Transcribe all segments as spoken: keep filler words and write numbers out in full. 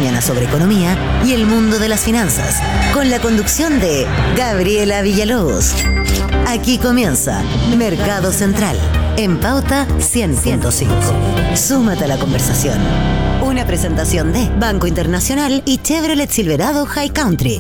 mañana sobre economía y el mundo de las finanzas, con la conducción de Gabriela Villalobos. Aquí comienza Mercado Central, en Pauta cien punto cinco. Súmate a la conversación. Una presentación de Banco Internacional y Chevrolet Silverado High Country.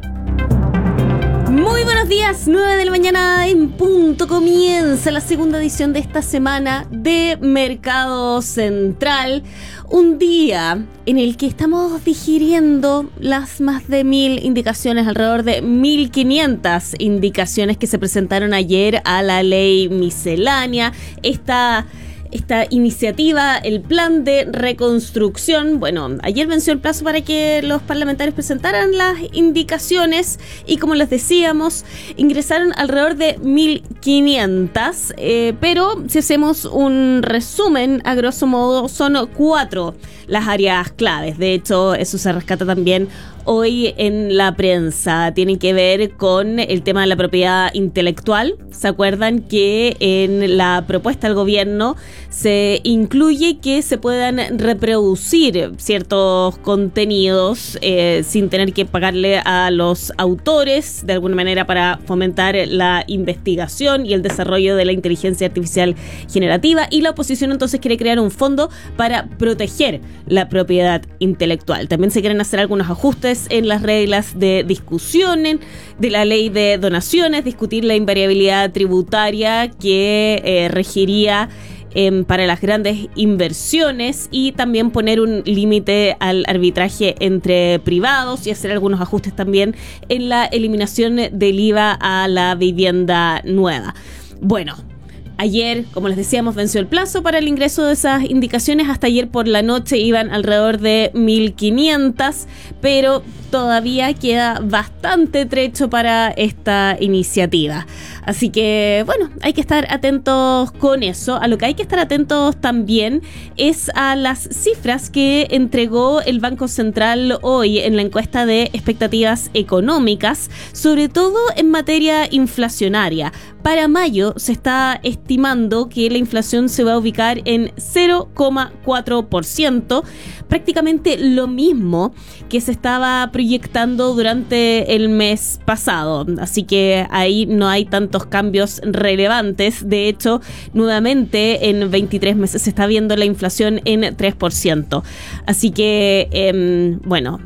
Muy buenos días, nueve de la mañana en punto. Comienza la segunda edición de esta semana de Mercado Central. Un día en el que estamos digiriendo las más de mil indicaciones, alrededor de mil quinientas indicaciones que se presentaron ayer a la ley miscelánea. Esta... Esta iniciativa, el plan de reconstrucción, bueno, ayer venció el plazo para que los parlamentarios presentaran las indicaciones y, como les decíamos, ingresaron alrededor de mil quinientas, eh, pero si hacemos un resumen, a grosso modo, son cuatro las áreas claves. De hecho, eso se rescata también hoy en la prensa. Tienen que ver con el tema de la propiedad intelectual. ¿Se acuerdan que en la propuesta del gobierno se incluye que se puedan reproducir ciertos contenidos eh, sin tener que pagarle a los autores, de alguna manera, para fomentar la investigación y el desarrollo de la inteligencia artificial generativa? Y la oposición entonces quiere crear un fondo para proteger la propiedad intelectual. También se quieren hacer algunos ajustes en las reglas de discusión de la ley de donaciones, discutir la invariabilidad tributaria que eh, regiría eh, para las grandes inversiones, y también poner un límite al arbitraje entre privados y hacer algunos ajustes también en la eliminación del I V A a la vivienda nueva. Bueno, ayer, como les decíamos, venció el plazo para el ingreso de esas indicaciones. Hasta ayer por la noche iban alrededor de mil quinientas, pero todavía queda bastante trecho para esta iniciativa. Así que, bueno, hay que estar atentos con eso. A lo que hay que estar atentos también es a las cifras que entregó el Banco Central hoy en la encuesta de expectativas económicas, sobre todo en materia inflacionaria. Para mayo se está estimando que la inflación se va a ubicar en cero coma cuatro por ciento, prácticamente lo mismo que se estaba proyectando durante el mes pasado. Así que ahí no hay tantos cambios relevantes. De hecho, nuevamente en veintitrés meses se está viendo la inflación en tres por ciento. Así que, eh, bueno,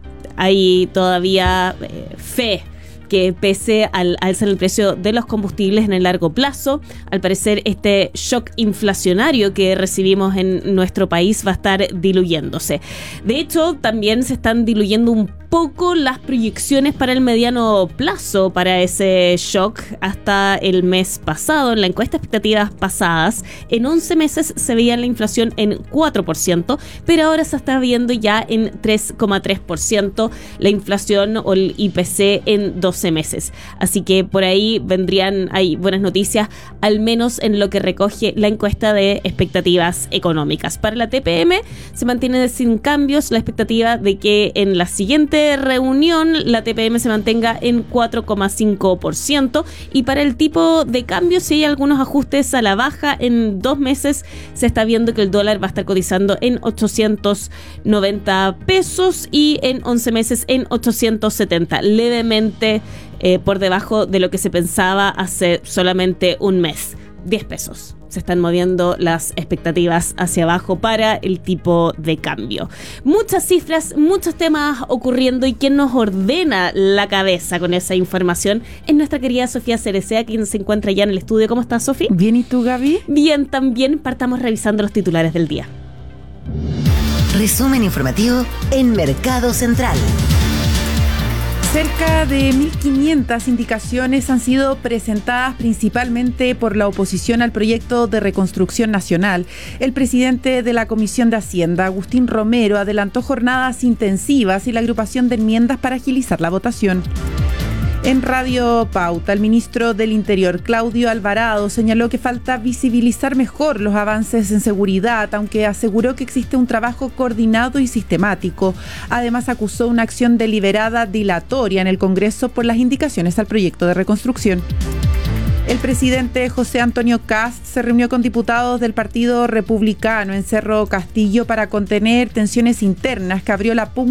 hay todavía eh, fe que pese al alza en el precio de los combustibles en el largo plazo, al parecer este shock inflacionario que recibimos en nuestro país va a estar diluyéndose. De hecho, también se están diluyendo un poco las proyecciones para el mediano plazo para ese shock. Hasta el mes pasado, en la encuesta de expectativas pasadas, en once meses se veía la inflación en cuatro por ciento, pero ahora se está viendo ya en tres coma tres por ciento la inflación o el I P C en doce meses. Así que por ahí vendrían, hay buenas noticias, al menos en lo que recoge la encuesta de expectativas económicas. Para la T P M se mantiene sin cambios la expectativa de que en la siguiente reunión la T P M se mantenga en cuatro coma cinco por ciento, y para el tipo de cambio, si hay algunos ajustes a la baja, en dos meses se está viendo que el dólar va a estar cotizando en ochocientos noventa pesos y en once meses en ochocientos setenta, levemente eh, por debajo de lo que se pensaba hace solamente un mes. diez pesos. Se están moviendo las expectativas hacia abajo para el tipo de cambio. Muchas cifras, muchos temas ocurriendo, y quien nos ordena la cabeza con esa información es nuestra querida Sofía Cereceda, quien se encuentra ya en el estudio. ¿Cómo estás, Sofía? Bien, ¿y tú, Gaby? Bien, también. Partamos revisando los titulares del día. Resumen informativo en Mercado Central. Cerca de mil quinientas indicaciones han sido presentadas principalmente por la oposición al proyecto de reconstrucción nacional. El presidente de la Comisión de Hacienda, Agustín Romero, adelantó jornadas intensivas y la agrupación de enmiendas para agilizar la votación. En Radio Pauta, el ministro del Interior, Claudio Alvarado, señaló que falta visibilizar mejor los avances en seguridad, aunque aseguró que existe un trabajo coordinado y sistemático. Además, acusó una acción deliberada dilatoria en el Congreso por las indicaciones al proyecto de reconstrucción. El presidente José Antonio Kast se reunió con diputados del Partido Republicano en Cerro Castillo para contener tensiones internas que abrió la pugna